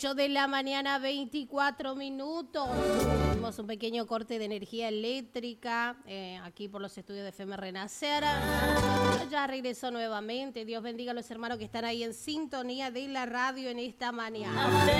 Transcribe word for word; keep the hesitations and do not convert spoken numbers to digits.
ocho de la mañana, veinticuatro minutos. Tuvimos un pequeño corte de energía eléctrica eh, aquí por los estudios de F M Renacer. Ya regresó nuevamente. Dios bendiga a los hermanos que están ahí en sintonía de la radio en esta mañana.